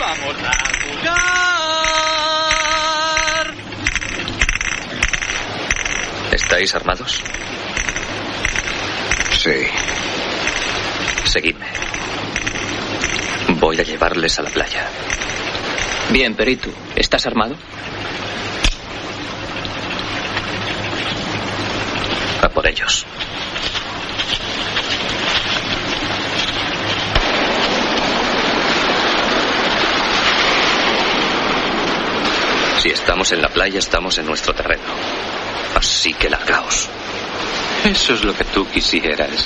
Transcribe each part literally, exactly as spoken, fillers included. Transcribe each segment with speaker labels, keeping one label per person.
Speaker 1: ¡Vamos a jugar!
Speaker 2: ¿Estáis armados?
Speaker 3: Sí.
Speaker 2: Seguidme. Voy a llevarles a la playa.
Speaker 4: Bien, pero ¿y tú? ¿Estás armado?
Speaker 2: A por ellos. Si estamos en la playa, estamos en nuestro terreno. Así que largaos.
Speaker 1: Eso es lo que tú quisieras.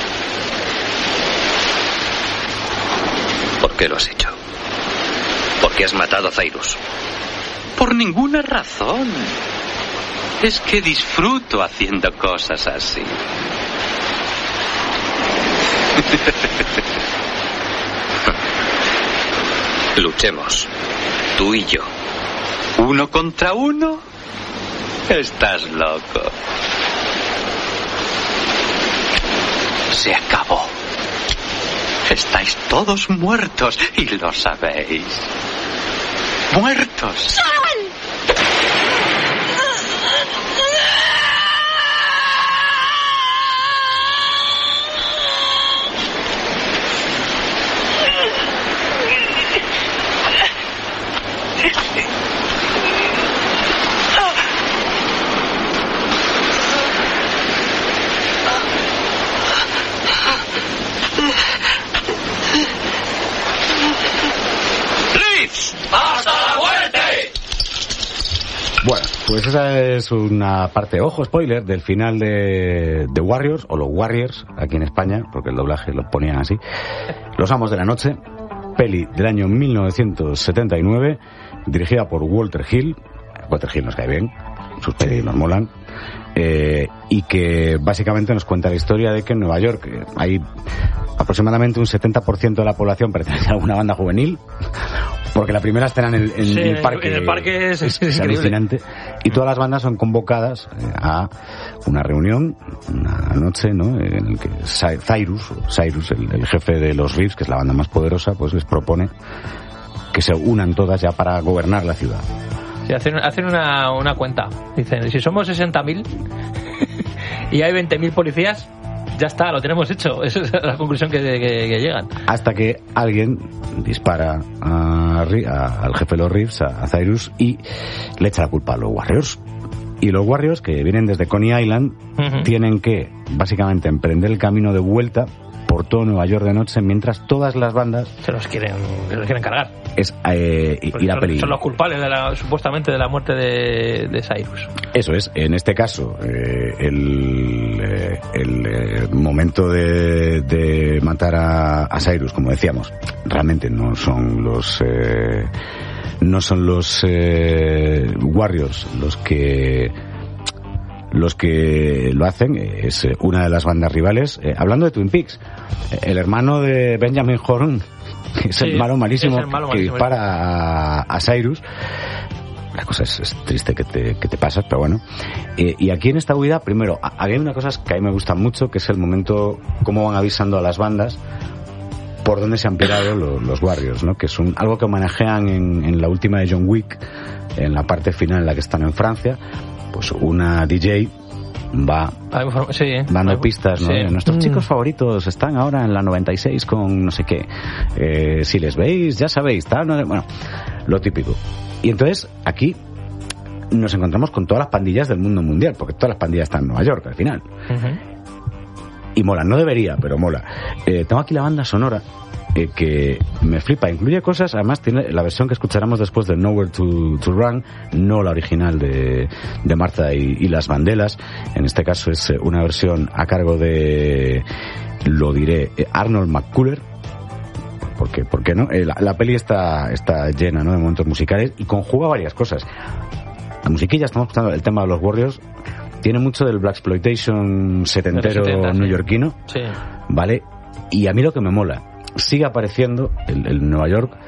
Speaker 2: ¿Por qué lo has hecho? ¿Por qué has matado a Cyrus?
Speaker 1: Por ninguna razón. Es que disfruto haciendo cosas así.
Speaker 2: Luchemos. Tú y yo.
Speaker 1: ¿Uno contra uno? Estás loco. Se acabó. Estáis todos muertos y lo sabéis. ¡Muertos!
Speaker 5: ¡Sal!
Speaker 6: Bueno, pues esa es una parte, ojo, spoiler, del final de, de Warriors, o los Warriors, aquí en España, porque el doblaje lo ponían así. Los Amos de la Noche, peli del año mil novecientos setenta y nueve, dirigida por Walter Hill. Walter Hill nos cae bien, sus pelis nos molan. Eh, y que básicamente nos cuenta la historia de que en Nueva York eh, hay aproximadamente un setenta por ciento de la población pertenece a alguna banda juvenil, porque la primera escena en el, en
Speaker 7: sí,
Speaker 6: el parque,
Speaker 7: en el parque es, es,
Speaker 6: es, es alucinante, y todas las bandas son convocadas eh, a una reunión, una noche, ¿no?, en el que Cyrus, Cyrus el, el jefe de los Reeves, que es la banda más poderosa, pues les propone que se unan todas ya para gobernar la ciudad.
Speaker 7: Sí, hacen, hacen una, una cuenta. Dicen, si somos sesenta mil y hay veinte mil policías, ya está, lo tenemos hecho. Esa es la conclusión que, que, que llegan.
Speaker 6: Hasta que alguien dispara a, a, al jefe de los Reeves, a, a Cyrus, y le echa la culpa a los Warriors. Y los Warriors, que vienen desde Coney Island, uh-huh. tienen que, básicamente, emprender el camino de vuelta por todo Nueva York de noche, mientras todas las bandas
Speaker 7: se los quieren, se los quieren cargar.
Speaker 6: Es eh, ir a peligro.
Speaker 7: Son los culpables de la, supuestamente de la muerte de, de Cyrus.
Speaker 6: Eso es. En este caso, eh, el, eh, el eh, momento de, de matar a, a Cyrus, como decíamos, realmente no son los eh, no son los eh, Warriors los que los que lo hacen. Es una de las bandas rivales. Eh, hablando de Twin Peaks, el hermano de Benjamin Horn, que es, sí, el malo malísimo, es el malo malísimo que dispara a, a Cyrus. La cosa es, es triste que te, que te pasas, pero bueno. Eh, y aquí en esta huida, primero, hay una cosa que a mí me gusta mucho, que es el momento, cómo van avisando a las bandas por dónde se han pirado los, los Warriors, ¿no? Que es un, algo que manejan en, en la última de John Wick, en la parte final en la que están en Francia. Pues una D J va
Speaker 7: sí, ¿eh?
Speaker 6: dando pistas, ¿no?
Speaker 7: Sí.
Speaker 6: Nuestros
Speaker 7: mm.
Speaker 6: chicos favoritos están ahora en la noventa y seis con no sé qué. Eh, si les veis, ya sabéis, tal, no, bueno, lo típico. Y entonces, aquí nos encontramos con todas las pandillas del mundo mundial, porque todas las pandillas están en Nueva York, al final.
Speaker 7: Uh-huh.
Speaker 6: Y mola, no debería, pero mola. Eh, tengo aquí la banda sonora, eh, que me flipa, incluye cosas, además tiene la versión que escucharemos después de Nowhere to, to Run, no la original de, de Martha y, y las Vandellas. En este caso es una versión a cargo de, lo diré, Arnold McCuller. Porque, ¿por qué no? Eh, la, la peli está, está llena, ¿no?, de momentos musicales y conjuga varias cosas. La musiquilla, estamos escuchando el tema de los Warriors, tiene mucho del blaxploitation setentero setenta, neoyorquino,
Speaker 7: sí.
Speaker 6: ¿Vale? Y a mí lo que me mola, sigue apareciendo el, el Nueva York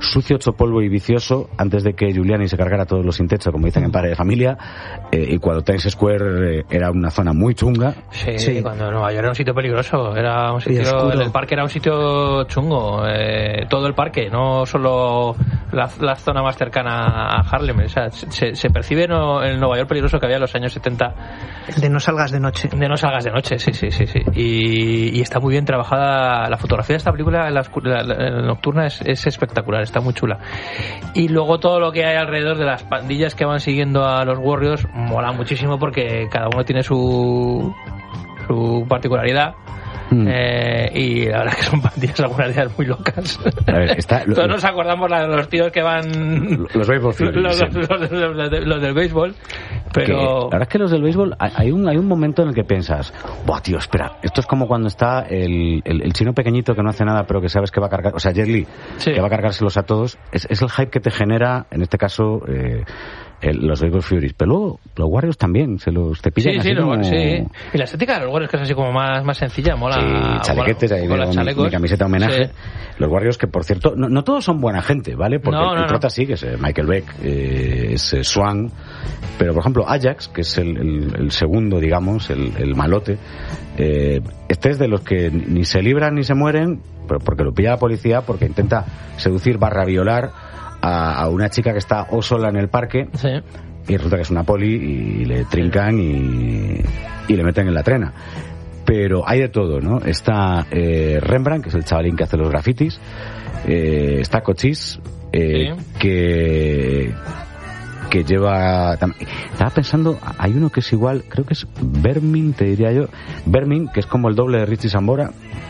Speaker 6: sucio, hecho polvo y vicioso antes de que Giuliani se cargara todos los sin-techo, como dicen en Padre de Familia, eh, y cuando Times Square eh, era una zona muy chunga.
Speaker 7: Sí, sí, cuando Nueva York era un sitio peligroso, era un sitio, el parque era un sitio chungo, eh, todo el parque, no solo la, la zona más cercana a Harlem. O sea, se, se percibe no, el Nueva York peligroso que había en los años setenta.
Speaker 3: El de no salgas de noche.
Speaker 7: De no salgas de noche, sí, sí, sí, sí. Y, y está muy bien trabajada la fotografía de esta película, la, la, la, la nocturna es, es espectacular, está muy chula. Y luego todo lo que hay alrededor de las pandillas que van siguiendo a los Warriors mola muchísimo porque cada uno tiene su su particularidad. Mm. Eh, y la verdad es que son pandillas, algunas días muy locas.
Speaker 6: A ver, está, lo,
Speaker 7: todos nos acordamos la de los tíos que van
Speaker 6: los béisbol
Speaker 7: los, los, los, los, los, de, los del béisbol, pero
Speaker 6: que, la verdad es que los del béisbol hay un hay un momento en el que piensas, buah, tío, espera, esto es como cuando está el, el, el chino pequeñito que no hace nada pero que sabes que va a cargar, o sea, Jet Li, sí, que va a cargárselos a todos, es, es el hype que te genera, en este caso eh, el, los Baseball Furies, pero luego los Warriors también se los te pillan, sí, así
Speaker 7: sí,
Speaker 6: como...
Speaker 7: los, sí. Y la estética de los Warriors que es así como más, más sencilla, mola.
Speaker 6: Sí, chalequetes, ahí
Speaker 7: con
Speaker 6: mi, mi camiseta homenaje. Sí. Los Warriors que, por cierto, no, no todos son buena gente, ¿vale? Porque
Speaker 7: no,
Speaker 6: el,
Speaker 7: no,
Speaker 6: el prota
Speaker 7: no.
Speaker 6: sí, que es Michael Beck, eh, es eh, Swan, pero por ejemplo Ajax, que es el, el, el segundo, digamos, el, el malote, eh, este es de los que ni se libran ni se mueren, pero porque lo pilla la policía, porque intenta seducir barra violar a, a una chica que está o sola en el parque.
Speaker 7: Sí.
Speaker 6: Y resulta que es una poli y le trincan y, y le meten en la trena. Pero hay de todo, ¿no? Está eh, Rembrandt, que es el chavalín que hace los grafitis. Eh, está Cochise, eh, sí. que que lleva... Estaba pensando, hay uno que es igual, creo que es Vermin, te diría yo. Vermin, que es como el doble de Richie Sambora.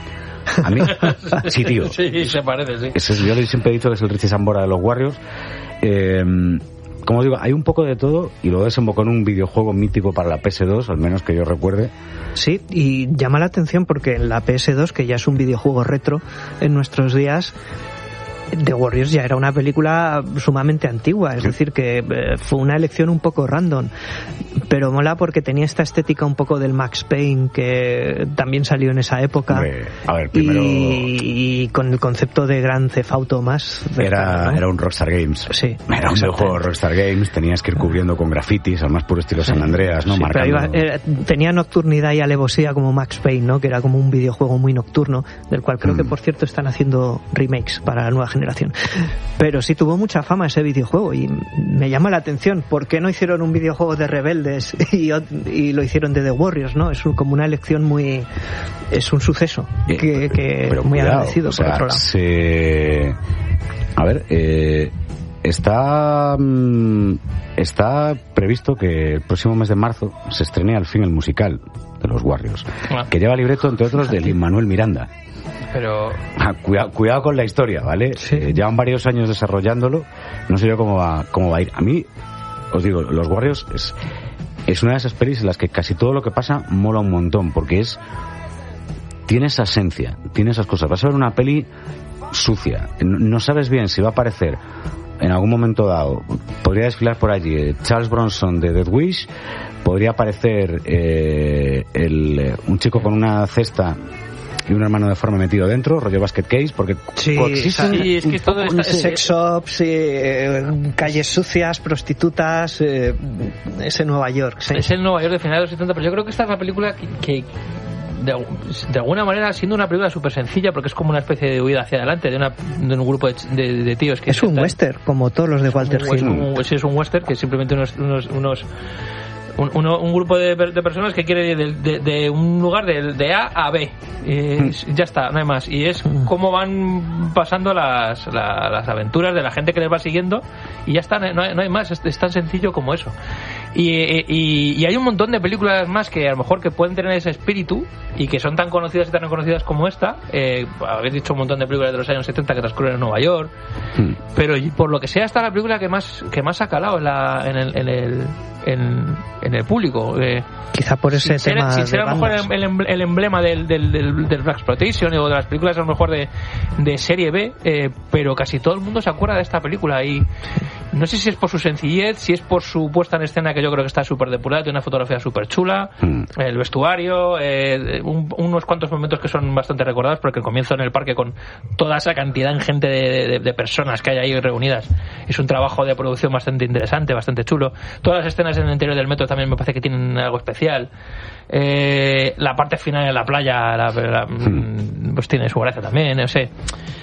Speaker 6: A mí, sí, tío.
Speaker 7: Sí, se parece, sí.
Speaker 6: Ese es, yo siempre he dicho que es el Richie Sambora de los Warriors. Eh... Como digo, hay un poco de todo y luego desembocó en un videojuego mítico para la P S dos, al menos que yo recuerde.
Speaker 3: Sí, y llama la atención porque en la P S dos, que ya es un videojuego retro en nuestros días, The Warriors ya era una película sumamente antigua, es sí. decir, que eh, fue una elección un poco random, pero mola porque tenía esta estética un poco del Max Payne que también salió en esa época.
Speaker 6: Hombre, a ver, primero...
Speaker 3: y, y con el concepto de Grand Theft Auto más
Speaker 6: era, ¿no? Era un Rockstar Games,
Speaker 3: sí,
Speaker 6: era un videojuego Rockstar Games, tenías que ir cubriendo con grafitis al más puro estilo sí. San Andreas, ¿no?
Speaker 3: Sí,
Speaker 6: Marcando...
Speaker 3: pero iba, era, tenía nocturnidad y alevosía como Max Payne, ¿no? Que era como un videojuego muy nocturno, del cual creo mm. que por cierto están haciendo remakes para la nueva generación. Pero sí tuvo mucha fama ese videojuego y me llama la atención ¿por qué no hicieron un videojuego de rebeldes y, y lo hicieron de The Warriors, ¿no? Es un, como una elección muy... es un suceso que, que
Speaker 6: pero
Speaker 3: muy
Speaker 6: cuidado,
Speaker 3: agradecido
Speaker 6: o sea,
Speaker 3: por otro lado.
Speaker 6: Se... A ver, eh, está está previsto que el próximo mes de marzo se estrene al fin el musical de los Warriors, ah. que lleva libreto entre otros de Lin-Manuel Miranda.
Speaker 7: Pero
Speaker 6: ah, cuidado, cuidado con la historia, ¿vale?
Speaker 3: Sí.
Speaker 6: Eh, llevan varios años desarrollándolo, no sé yo cómo va cómo va a ir. A mí, os digo, los Warriors es, es una de esas pelis en las que casi todo lo que pasa mola un montón, porque es tiene esa esencia, tiene esas cosas. Vas a ver una peli sucia, no sabes bien si va a aparecer en algún momento dado, podría desfilar por allí Charles Bronson de Death Wish, podría aparecer eh, el, un chico con una cesta y un hermano deforme metido dentro, rollo basket case, porque
Speaker 3: sí, sí, es que todo está, sex shops, eh, calles sucias, prostitutas, eh, es en Nueva York. Sí.
Speaker 7: Es el Nueva York de finales de los setenta, pero yo creo que esta es la película que, que de, de alguna manera, siendo una película súper sencilla, porque es como una especie de huida hacia adelante de, una, de un grupo de, de, de tíos que...
Speaker 3: Es un están, western, como todos los de Walter Hill.
Speaker 7: Es un, es, es un western que simplemente unos... unos, unos Un, uno, un grupo de, de personas que quiere ir de, de, de un lugar de, de A a B. Y ya está, no hay más. Y es cómo van pasando las, la, las aventuras de la gente que les va siguiendo. Y ya está, no hay, no hay más. Es, es tan sencillo como eso. Y, y, y hay un montón de películas más que a lo mejor que pueden tener ese espíritu y que son tan conocidas y tan reconocidas como esta. Eh, habéis dicho un montón de películas de los años setenta que transcurren en Nueva York. Mm. Pero por lo que sea, esta es la película que más, que más ha calado en, la, en el... En el en, en el público, eh,
Speaker 3: quizá por ese
Speaker 7: sin
Speaker 3: tema
Speaker 7: ser, sin ser
Speaker 3: de
Speaker 7: a lo mejor el, el emblema del, del, del, del Black Exploitation o de las películas a lo mejor de, de serie B, eh, pero casi todo el mundo se acuerda de esta película y, no sé si es por su sencillez, si es por su puesta en escena, que yo creo que está súper depurada, tiene una fotografía súper chula, mm. el vestuario, eh, un, unos cuantos momentos que son bastante recordados, porque el comienzo en el parque con toda esa cantidad ingente de, de, de personas que hay ahí reunidas es un trabajo de producción bastante interesante, bastante chulo. Todas las escenas en el interior del metro también me parece que tienen algo especial. Eh, la parte final en la playa la, la, mm. pues tiene su gracia también, no sé.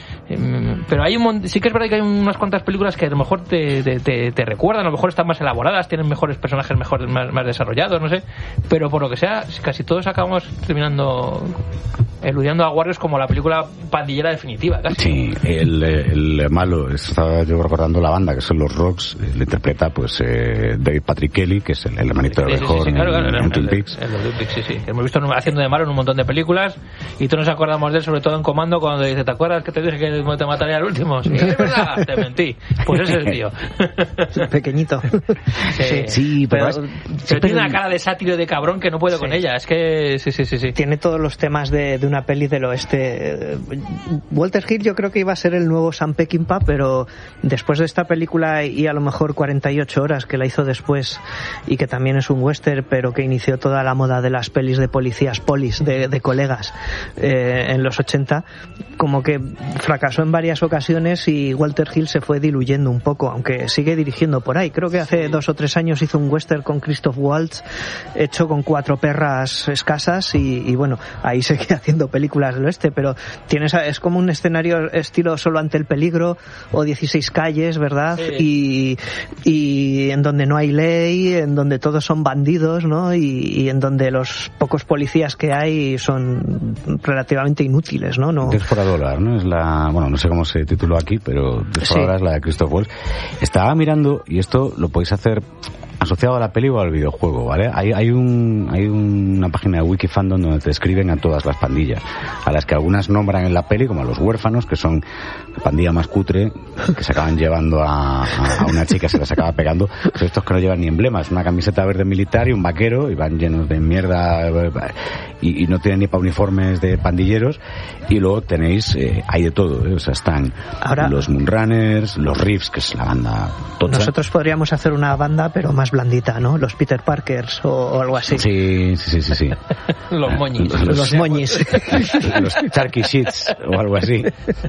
Speaker 7: Pero hay un mon- sí que es verdad que hay unas cuantas películas que a lo mejor te, te, te, te recuerdan, a lo mejor están más elaboradas, tienen mejores personajes, mejores, más, más desarrollados, no sé, pero por lo que sea, casi todos acabamos terminando eludiendo a Warriors como la película pandillera definitiva, casi.
Speaker 6: Sí, el, el malo, estaba yo recordando la banda, que son los Rocks, le interpreta pues eh, David Patrick Kelly, que es el, el hermanito de Ray Horn en Twin Peaks.
Speaker 7: El de Twin Peaks, sí, sí, que hemos visto haciendo de malo en un montón de películas, y todos nos acordamos de él, sobre todo en Comando, cuando dice, ¿te acuerdas que te dije que te mataría al último? Sí, es verdad, te mentí. Pues ese es el tío.
Speaker 3: Pequeñito.
Speaker 6: Sí, sí, pero,
Speaker 7: pero, pero tiene una cara de sátiro de cabrón que no puedo sí. con ella. Es que sí, sí, sí, sí.
Speaker 3: Tiene todos los temas de, de una peli del oeste. Walter Hill yo creo que iba a ser el nuevo Sam Peckinpah, pero después de esta película y a lo mejor cuarenta y ocho horas que la hizo después, y que también es un western, pero que inició toda la moda de las pelis de policías, polis, de, de colegas eh, en los ochenta, como que fracasó en varias ocasiones y Walter Hill se fue diluyendo un poco, aunque sigue dirigiendo por ahí. Creo que hace sí. dos o tres años hizo un western con Christoph Waltz hecho con cuatro perras escasas y, y bueno, ahí sigue haciendo películas del oeste, pero tienes, es como un escenario estilo Solo ante el peligro o dieciséis calles, ¿verdad? Sí. Y, y en donde no hay ley, en donde todos son bandidos, ¿no? Y, y en donde los pocos policías que hay son relativamente inútiles, ¿no? no
Speaker 6: Death for a Dollar, ¿no? Es la, bueno, no sé cómo se tituló aquí, pero Death for a Dollar es la de Christoph Waltz. Estaba mirando, y esto lo podéis hacer asociado a la peli o al videojuego, ¿vale? Hay, hay un hay una página de Wikifandom donde te describen a todas las pandillas, a las que algunas nombran en la peli como a los huérfanos, que son la pandilla más cutre, que se acaban llevando a, a, a una chica, se las acaba pegando. Pues estos que no llevan ni emblemas, una camiseta verde militar y un vaquero, y van llenos de mierda y, y no tienen ni para uniformes de pandilleros. Y luego tenéis, eh, hay de todo, ¿eh? O sea, están ahora los Moonrunners, los Riffs, que es la banda tocha.
Speaker 3: Nosotros podríamos hacer una banda, pero más blandita, ¿no? Los Peter Parkers o, o algo así.
Speaker 6: Sí, sí, sí, sí.
Speaker 7: Los moñis.
Speaker 3: Los, los moñis.
Speaker 6: Los Turkey Sheets o algo así.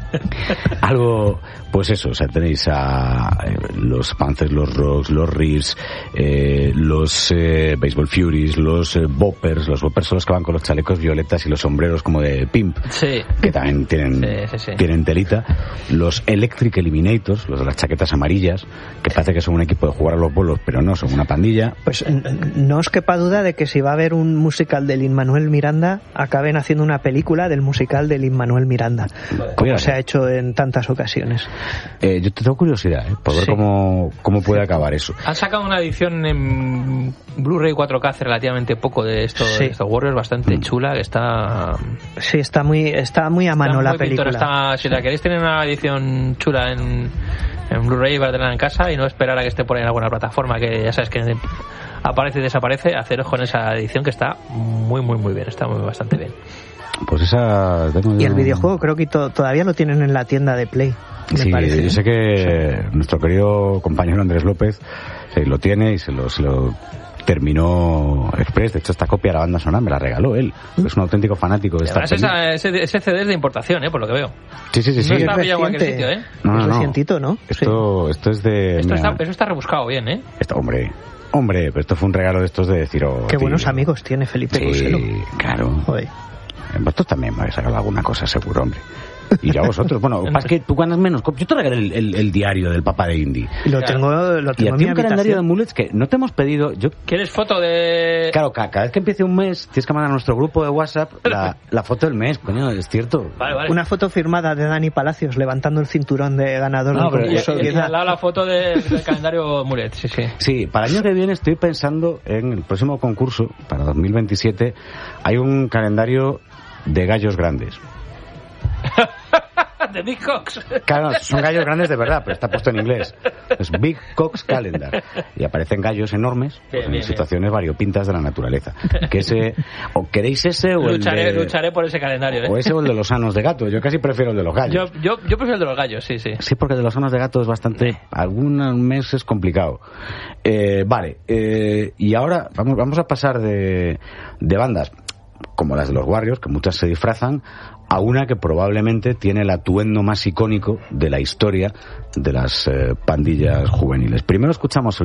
Speaker 6: Algo, pues eso, o sea, tenéis a eh, los Panthers, los Rocks, los Reeves, eh, los eh, Baseball Furies, los eh, Boppers. Los Boppers son los que van con los chalecos violetas y los sombreros como de pimp.
Speaker 7: Sí.
Speaker 6: Que también tienen, sí, sí, sí. tienen telita. Los Electric Eliminators, los de las chaquetas amarillas, que parece que son un equipo de jugar a los bolos, pero no, son una pandilla.
Speaker 3: Pues no os quepa duda de que si va a haber un musical de Lin-Manuel Miranda, acaben haciendo una película del musical de Lin-Manuel Miranda, como se ha hecho en tantas ocasiones.
Speaker 6: Eh, yo te tengo curiosidad, ¿eh? Por ver sí. cómo, cómo puede acabar eso.
Speaker 7: Han sacado una edición en Blu-ray cuatro K hace relativamente poco de estos, sí. de estos Warriors, bastante mm. chula, que está...
Speaker 3: Sí, está muy, está muy a mano la película.
Speaker 7: Está, si la queréis tener una edición chula en, en Blu-ray, para tenerla en casa y no esperar a que esté por ahí en alguna plataforma, que ya sabes que aparece y desaparece, haceros con esa edición que está muy, muy, muy bien, está muy, bastante bien.
Speaker 6: Pues esa...
Speaker 3: Y el videojuego creo que to- todavía lo tienen en la tienda de Play. Me
Speaker 6: sí,
Speaker 3: parece.
Speaker 6: Yo sé que sí. nuestro querido compañero Andrés López sí, lo tiene y se lo, se lo terminó Express. De hecho, esta copia de la banda sonora me la regaló él. Es un auténtico fanático de esta
Speaker 7: esa, ese, ese C D es de importación, ¿eh? Por lo que veo.
Speaker 6: Sí, sí, sí.
Speaker 7: No
Speaker 6: sí.
Speaker 7: está pillado en cualquier sitio, ¿eh?
Speaker 6: No, no,
Speaker 3: es recientito, ¿no?
Speaker 6: Esto,
Speaker 3: sí.
Speaker 6: esto es de...
Speaker 7: Esto está, eso está rebuscado bien, ¿eh?
Speaker 6: Esto, hombre... Hombre, pero esto fue un regalo de estos de decir... Oh,
Speaker 3: qué
Speaker 6: tío,
Speaker 3: buenos amigos tiene Felipe
Speaker 6: sí,
Speaker 3: Cuselo.
Speaker 6: Claro.
Speaker 3: Joder.
Speaker 6: Vosotros también me habéis regalado alguna cosa, seguro, hombre. Y ya vosotros. Bueno, es que tú ganas menos. Yo te regalé el, el, el diario del papá de Indy.
Speaker 3: Lo claro. tengo, lo tengo
Speaker 6: y a ti
Speaker 3: en mi
Speaker 6: un calendario de mulets que no te hemos pedido. Yo...
Speaker 7: ¿Quieres foto de...?
Speaker 6: Claro, cada vez que empiece un mes tienes que mandar a nuestro grupo de WhatsApp la, la foto del mes, coño, es cierto.
Speaker 7: Vale, vale.
Speaker 3: Una foto firmada de Dani Palacios levantando el cinturón de ganador no, del concurso.
Speaker 7: Y, y, y al lado la foto de, del calendario mulet, sí, sí.
Speaker 6: Sí, para el año que viene estoy pensando en el próximo concurso, para dos mil veintisiete, hay un calendario de gallos grandes.
Speaker 7: grande, Big Cox.
Speaker 6: Claro, son gallos grandes de verdad, pero está puesto en inglés. Es Big Cox Calendar. Y aparecen gallos enormes
Speaker 7: Bien,
Speaker 6: en
Speaker 7: bien,
Speaker 6: situaciones bien. variopintas de la naturaleza. Que ese, o queréis ese o
Speaker 7: lucharé,
Speaker 6: el de,
Speaker 7: lucharé por ese calendario. ¿eh?
Speaker 6: O ese o el de los anos de gato. Yo casi prefiero el de los gallos.
Speaker 7: Yo, yo, yo prefiero el de los gallos, sí, sí.
Speaker 6: Sí, porque el de los anos de gato es bastante... Algunos meses es complicado. Eh, vale, eh, y ahora vamos, vamos a pasar de, de bandas como las de los Warriors, que muchas se disfrazan, a una que probablemente tiene el atuendo más icónico de la historia de las eh, pandillas juveniles. Primero escuchamos el